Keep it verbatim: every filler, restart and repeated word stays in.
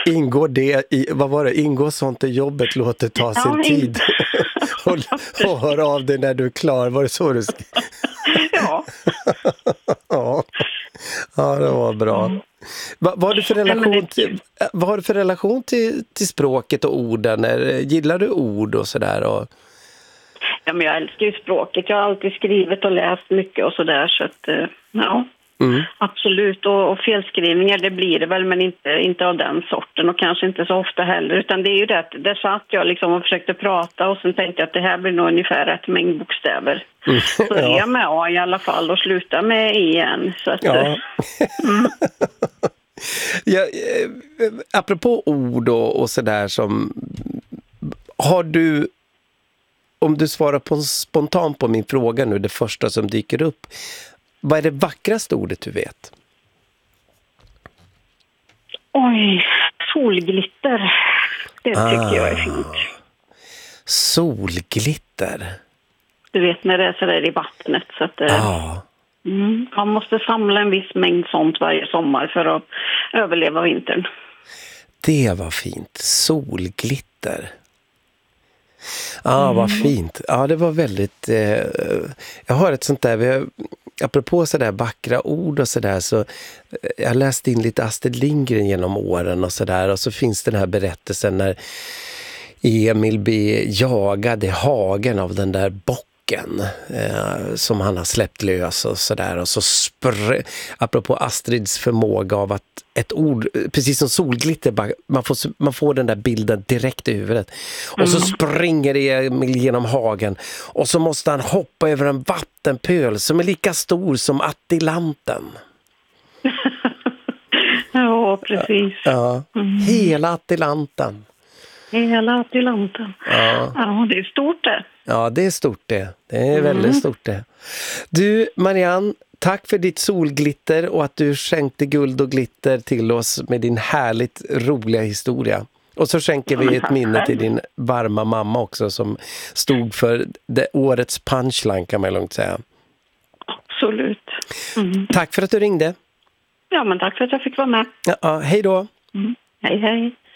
ingår det i, vad var det, ingår sånt i jobbet, låt det ta sin Ja, tid och, och höra av dig när du är klar, var det så du skrev? Ja. Ja. Ja, det var bra. Mm. Va, vad har du för relation, det... till, vad har du för relation till, till språket och orden? Gillar du ord och sådär? Och... Ja, men jag älskar ju språket. Jag har alltid skrivit och läst mycket och sådär. Så att, ja, mm. absolut. Och, och felskrivningar, det blir det väl, men inte, inte av den sorten. Och kanske inte så ofta heller. Utan det är ju det att där satt jag liksom och försökte prata. Och sen tänkte jag att det här blir nog ungefär rätt mängd bokstäver. Mm. Börja ja. med A i alla fall och sluta med E igen. Så att, ja. mm. ja, eh, apropå ord och, och sådär som... Har du... Om du svarar på spontant på min fråga nu, det första som dyker upp. Vad är det vackraste ordet du vet? Oj, solglitter. Det tycker ah, jag är fint. Solglitter. Du vet när det är så där i vattnet. Så att, ah. mm, man måste samla en viss mängd sånt varje sommar för att överleva vintern. Det var fint. Solglitter. Ja, ah, mm. vad fint. Ja, ah, det var väldigt... Eh, jag har ett sånt där... Vi har, apropå sådär vackra ord och sådär så... Jag läste in lite Astrid Lindgren genom åren och sådär. Och så finns den här berättelsen när Emil blir jagad i hagen av den där bocken. Eh, som han har släppt lös och sådär. Och så spr... Apropå Astrids förmåga av att ett ord, precis som solglitter, man får, man får den där bilden direkt i huvudet. Och mm. så springer Emil genom hagen. Och så måste han hoppa över en vattenpöl som är lika stor som Atlanten. Ja, precis. Ja, mm. Hela Atlanten. Hela Atlanten. Ja. Ja, det är stort det. Ja, det är stort det. Det är mm. väldigt stort det. Du, Marianne, tack för ditt solglitter och att du skänkte guld och glitter till oss med din härligt roliga historia. Och så skänker vi ett minne till din varma mamma också som stod för det årets punchline, kan man lugnt säga. Absolut. Mm. Tack för att du ringde. Ja, men tack för att jag fick vara med. Ja, hej då. Mm. Hej, hej.